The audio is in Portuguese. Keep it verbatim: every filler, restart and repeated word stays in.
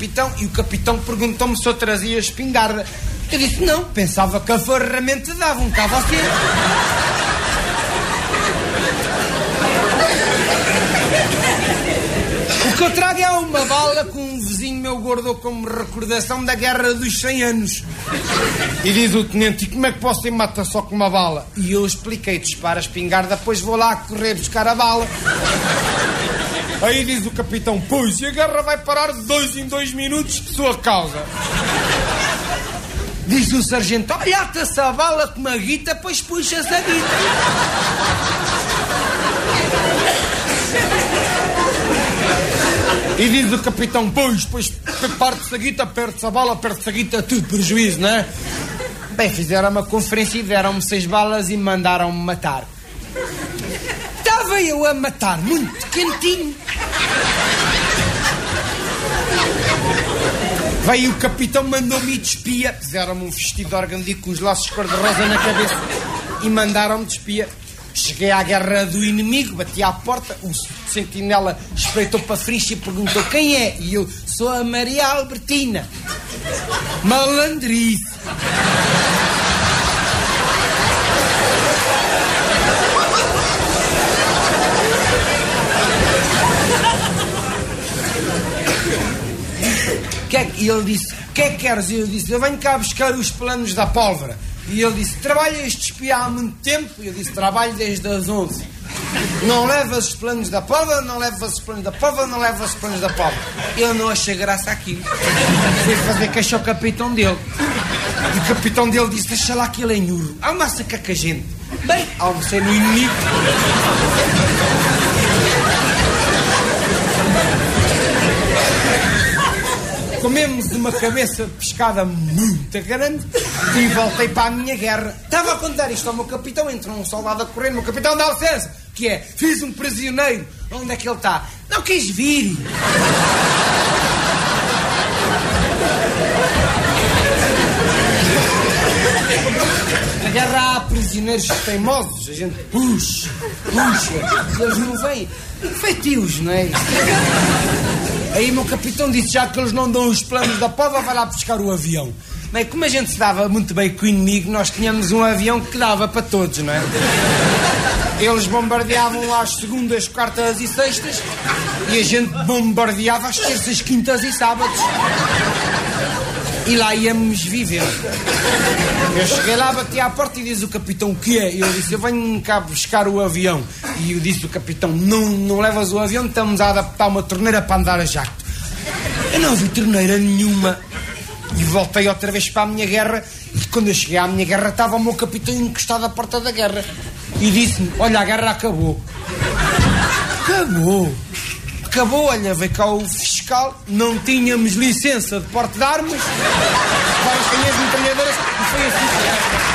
capitão e o capitão perguntou-me se eu trazia espingarda. Eu disse, não, pensava que a ferramenta dava um cá você. O que eu trago é uma bala que um vizinho meu guardou como recordação da Guerra dos cem anos. E diz o tenente, e como é que você mata só com uma bala? E eu expliquei, dispara a espingarda, depois vou lá correr buscar a bala. Aí diz o capitão, pois, e a guerra vai parar de dois em dois minutos por sua causa. Diz o sargento, olha, ata-se a bala com uma guita, pois puxa-se a guita. E diz o capitão, pois, pois, parte-se a guita, perde-se a bala, perde-se a guita, tudo prejuízo, não é? Bem, fizeram uma conferência e deram-me seis balas e mandaram-me matar. Estava eu a matar, muito quentinho. Veio o capitão, mandou-me ir de espia. Fizeram-me um vestido de organdico com os laços cor-de-rosa na cabeça e mandaram-me de espia. Cheguei à guerra do inimigo, bati à porta, o sentinela espreitou para a frixa e perguntou quem é? E eu, sou a Maria Albertina. Malandrice. E ele disse, o que é que queres? E eu disse, eu venho cá buscar os planos da pólvora. E ele disse, trabalha este espia há muito tempo? E eu disse, trabalho desde as onze. Não levas os planos da pólvora, não levas os planos da pólvora, não levas os planos da pólvora. Eu não achei graça àquilo. Fui fazer queixa ao capitão dele. E o capitão dele disse, deixa lá que ele é nhurro. Almoça cá com a gente. Bem, almocei no inimigo. Comemos uma cabeça de pescada muito grande e voltei para a minha guerra. Estava a contar isto ao meu capitão, entrou um soldado a correr, meu capitão, dá licença, que é, fiz um prisioneiro. Onde é que ele está? Não quis vir. Na guerra há prisioneiros teimosos, a gente puxa, puxa, eles não vêm. Feitios, não é? Aí o meu capitão disse, já que eles não dão os planos da pólvora, vai lá buscar o avião. Bem, como a gente se dava muito bem com o inimigo, nós tínhamos um avião que dava para todos, não é? Eles bombardeavam às segundas, quartas e sextas e a gente bombardeava às terças, quintas e sábados. E lá íamos vivendo. Eu cheguei lá, bati à porta e diz o capitão, o que é? E eu disse, eu venho cá buscar o avião. E eu disse o capitão, não, não levas o avião, estamos a adaptar uma torneira para andar a jacto. Eu não vi torneira nenhuma. E voltei outra vez para a minha guerra. E quando eu cheguei à minha guerra, estava o meu capitão encostado à porta da guerra. E disse-me, olha, a guerra acabou. Acabou. Acabou, olha, veio cá o fiscal, não tínhamos licença de porte de armas, várias canhas metralhadoras, e foi assim.